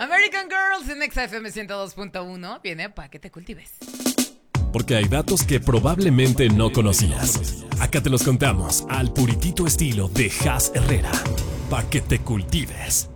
American Girls en XFM 102.1 viene para que te cultives. Porque hay datos que probablemente no conocías. Acá te los contamos al puritito estilo de Has Herrera. Pa' que te cultives.